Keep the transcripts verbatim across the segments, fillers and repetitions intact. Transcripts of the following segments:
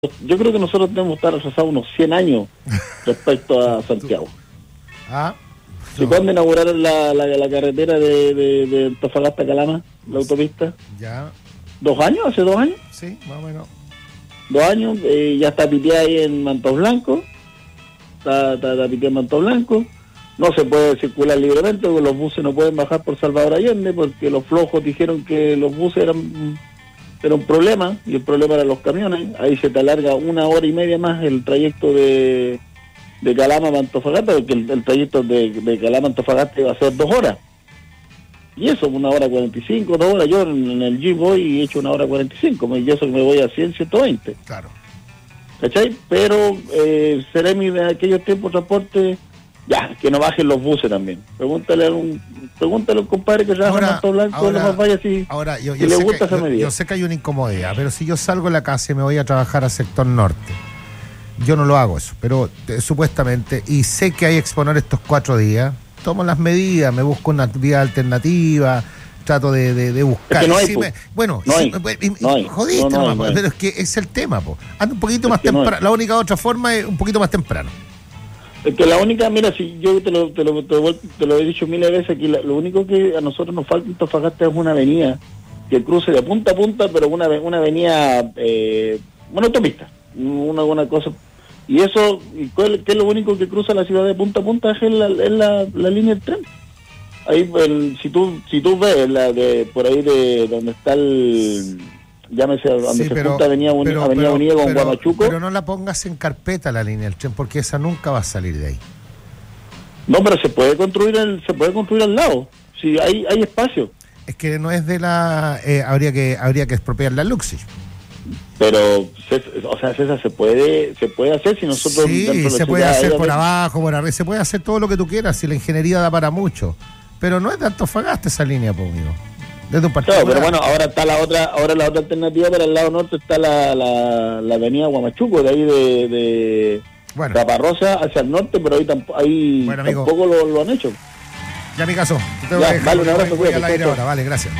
Yo creo que nosotros tenemos que estar retrasados unos cien años respecto a Santiago. Ah, ¿Y cuándo inauguraron la, la, la carretera de, de, de Antofagasta a Calama, la autopista? Ya. ¿Dos años? ¿Hace dos años? Sí, más o menos. Dos años, eh, ya está piteada ahí en Mantos Blancos, está, está, está piteada en Mantos Blancos, no se puede circular libremente porque los buses no pueden bajar por Salvador Allende porque los flojos dijeron que los buses eran... Era un problema, y el problema eran los camiones. Ahí se te alarga una hora y media más el trayecto de, de Calama a Antofagasta, porque el, el trayecto de, de Calama a Antofagasta iba a ser dos horas. Y eso, una hora cuarenta y cinco, dos horas. Yo en, en el Jeep voy y he hecho una hora cuarenta y cinco, y eso que me voy a cien, ciento veinte. Claro. ¿Cachai? Pero eh, Seremi de aquellos tiempos de transporte, ya, que no bajen los buses también. Pregúntale a un, pregúntale a un compadre que trabaja en Manto Blanco, ahora, no más vaya si, ahora, yo, si yo le sé gusta que, esa yo, medida. Yo sé que hay una incomodidad, pero si yo salgo de la casa y me voy a trabajar a sector norte, yo no lo hago eso, pero eh, supuestamente, y sé que hay que exponer estos cuatro días, tomo las medidas, me busco una vía alternativa, trato de, de, de buscar. Es que no hay, si me, bueno, no si, hay, me, y, no hay, jodiste, no, no, nomás, no pero es que es el tema, po. Anda un poquito es más temprano, no la única otra forma es un poquito más temprano. Es que la única, mira, si yo te lo, te lo, te lo, te lo he dicho miles de veces aquí, la, lo único que a nosotros nos falta en Antofagasta es una avenida que cruce de punta a punta, pero una, una avenida, eh, una autopista, una, una cosa. Y eso, ¿qué es lo único que cruza la ciudad de punta a punta? Es la, es la, la línea del tren. Ahí, el, si tú si tú ves la de por ahí de donde está el... llámese donde sí, se pero, junta Avenida, pero, Avenida pero, Unida con pero, Guamachuco. Pero no la pongas en carpeta la línea del tren, porque esa nunca va a salir de ahí. No, pero se puede construir el, se puede construir al lado. Sí, hay hay espacio. Es que no es de la eh, habría que habría que expropiar la Luxi. Pero o sea, César, se puede se puede hacer si nosotros sí, dentro de se la puede ciudad, hacer hay, por a abajo, por arriba, se puede hacer todo lo que tú quieras si la ingeniería da para mucho. Pero no es de Antofagasta esa línea, pues, amigo. Desde un partido. Claro, pero bueno, ahora está la otra, ahora la otra alternativa para el lado norte está la, la, la avenida Guamachuco, de ahí de, de bueno. Caparrosa hacia el norte, pero ahí, tamp- ahí bueno, amigo, tampoco lo, lo han hecho. Ya mi caso. Te Ya, vale, un abrazo, voy al aire ahora, vale, gracias.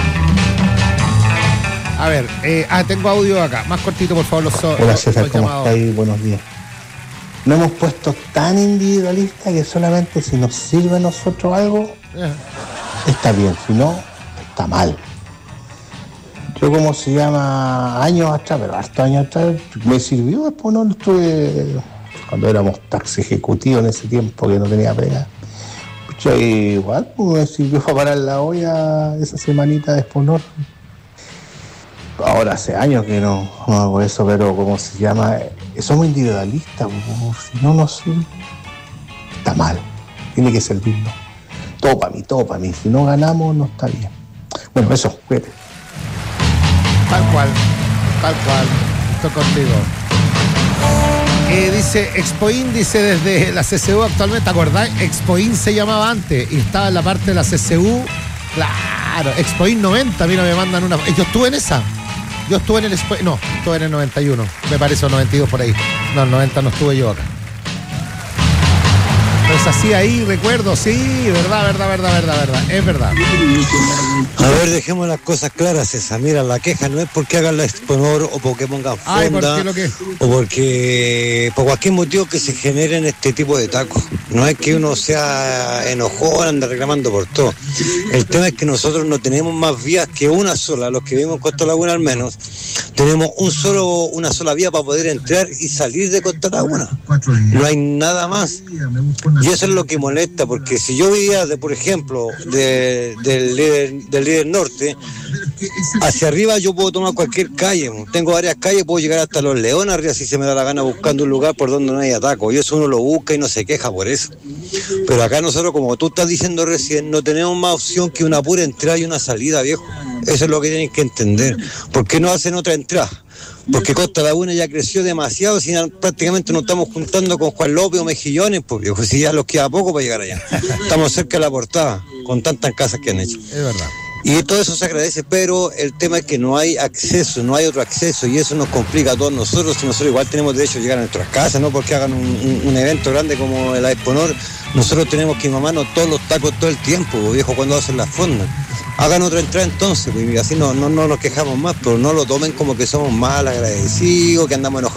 A ver, eh, ah, tengo audio acá, más cortito por favor los so, Hola César, los ¿cómo llamados. está ahí? Buenos días. No hemos puesto tan individualista que solamente si nos sirve a nosotros algo, Eh. está bien, si no, está mal. Yo como se llama, años atrás, pero hartos años atrás, me sirvió, después no estuve, cuando éramos taxi ejecutivo en ese tiempo que no tenía pega. Pucha, igual pues, me sirvió para parar la olla esa semanita de Esponor. Ahora hace años que no, no hago eso, pero como se llama, somos individualistas, pues, si no nos sirve, está mal, tiene que servirnos. Todo para mí, todo para mí, si no ganamos no está bien. Bueno, eso, cuídate. Tal cual, tal cual, estoy contigo. Eh, dice, Expoin dice desde la C C U actualmente, ¿te acordás? Expoin se llamaba antes y estaba en la parte de la C C U, claro, Expoin noventa, mira, me mandan una... Yo estuve en esa, yo estuve en el Expoin, no, estuve en el noventa y uno, me parece, o noventa y dos por ahí, no, el noventa no estuve yo acá. Pues así ahí, recuerdo, sí, verdad, verdad, verdad, verdad, verdad, es verdad. A ver, dejemos las cosas claras, esa. Mira, la queja no es porque hagan la Exponor o porque pongan fonda. Ay, ¿por qué lo que? O porque, por cualquier motivo que se generen este tipo de tacos. No es que uno sea enojón, anda reclamando por todo. El tema es que nosotros no tenemos más vías que una sola, los que vivimos en Costa Laguna al menos. Tenemos un solo, una sola vía para poder entrar y salir de Costa Laguna. No hay nada más. Y eso es lo que molesta, porque si yo vivía, de, por ejemplo, de, del, líder, del líder norte, hacia arriba yo puedo tomar cualquier calle. Tengo varias calles, puedo llegar hasta Los Leones arriba si se me da la gana buscando un lugar por donde no hay ataco. Y eso uno lo busca y no se queja por eso. Pero acá nosotros, como tú estás diciendo recién, no tenemos más opción que una pura entrada y una salida, viejo. Eso es lo que tienen que entender. ¿Por qué no hacen otra entrada? Porque Costa Laguna ya creció demasiado, si prácticamente nos estamos juntando con Juan López o Mejillones, porque si ya los queda poco para llegar allá. Estamos cerca de la portada, con tantas casas que han hecho. Es verdad. Y todo eso se agradece, pero el tema es que no hay acceso, no hay otro acceso, y eso nos complica a todos nosotros, y nosotros igual tenemos derecho a llegar a nuestras casas, no porque hagan un, un, un evento grande como el Exponor, nosotros tenemos que mamarnos todos los tacos todo el tiempo, viejo, cuando hacen las fondas. hagan otra entrada entonces, pues, y así no, no, no nos quejamos más, pero no lo tomen como que somos mal agradecidos, que andamos enojados.